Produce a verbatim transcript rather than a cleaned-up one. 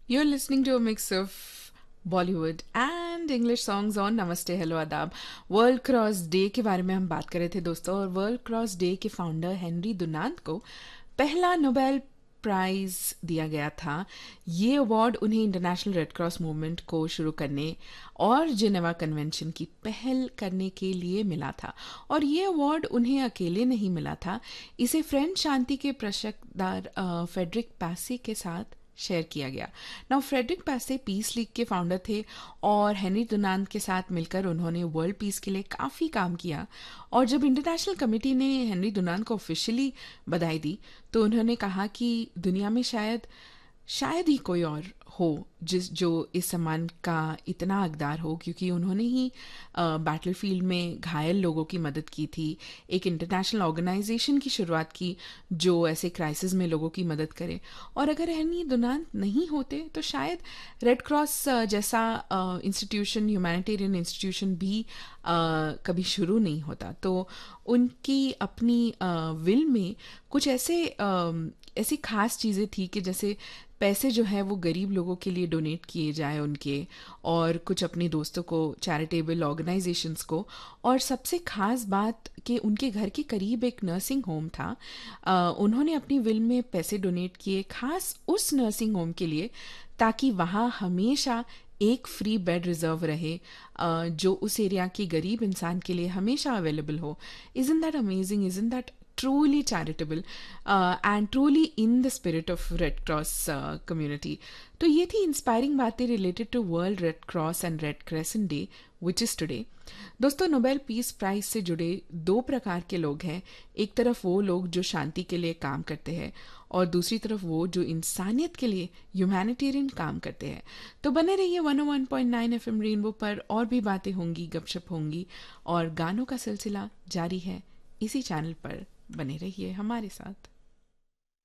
You're listening to a mix of Bollywood and English songs on नमस्ते hello आदाब। World cross day के बारे में हम बात कर रहे थे दोस्तों, और वर्ल्ड क्रॉस डे के फाउंडर हेनरी डुनांत को पहला नोबेल प्राइज दिया गया था। ये अवार्ड उन्हें इंटरनेशनल रेड क्रॉस मूवमेंट को शुरू करने और जिनेवा कन्वेंशन की पहल करने के लिए मिला था। और ये अवार्ड उन्हें अकेले नहीं मिला था, इसे फ्रेंच शांति के प्रशकदार फेडरिक पैसे के साथ शेयर किया गया। नाउ फ्रेडरिक पैसे पीस लीग के फाउंडर थे और हेनरी डुनांत के साथ मिलकर उन्होंने वर्ल्ड पीस के लिए काफ़ी काम किया। और जब इंटरनेशनल कमेटी ने हेनरी डुनांत को ऑफिशियली बधाई दी तो उन्होंने कहा कि दुनिया में शायद शायद ही कोई और हो जिस जो इस सम्मान का इतना हकदार हो, क्योंकि उन्होंने ही बैटलफील्ड में घायल लोगों की मदद की थी, एक इंटरनेशनल ऑर्गेनाइजेशन की शुरुआत की जो ऐसे क्राइसिस में लोगों की मदद करे। और अगर हेनरी डुनांत नहीं होते तो शायद रेड क्रॉस जैसा इंस्टीट्यूशन, ह्यूमैनिटेरियन इंस्टीट्यूशन भी uh, कभी शुरू नहीं होता। तो उनकी अपनी विल uh, में कुछ ऐसे uh, ऐसी खास चीज़ें थी कि जैसे पैसे जो है वो गरीब लोगों के लिए डोनेट किए जाए उनके, और कुछ अपने दोस्तों को, चैरिटेबल ऑर्गेनाइजेशंस को। और सबसे ख़ास बात कि उनके घर के करीब एक नर्सिंग होम था। आ, उन्होंने अपनी विल में पैसे डोनेट किए खास उस नर्सिंग होम के लिए ताकि वहाँ हमेशा एक फ्री बेड रिजर्व रहे जो उस एरिया के गरीब इंसान के लिए हमेशा अवेलेबल हो। Isn't that amazing? Isn't that truly charitable uh, and truly in the spirit of Red Cross uh, community? तो ये थी इंस्पायरिंग बातें related to world red cross and red crescent day which is today. दोस्तों, Nobel peace prize से जुड़े दो प्रकार के लोग हैं। एक तरफ वो लोग जो शांति के लिए काम करते हैं और दूसरी तरफ वो जो इंसानियत के लिए ह्यूमैनिटेरियन काम करते हैं। तो बने रहिए वन ओ one point nine F M rainbow पर, और भी बातें होंगी, गपशप होंगी और गानों का सिलसिला जारी है। इसी चैनल पर बने रहिए हमारे साथ।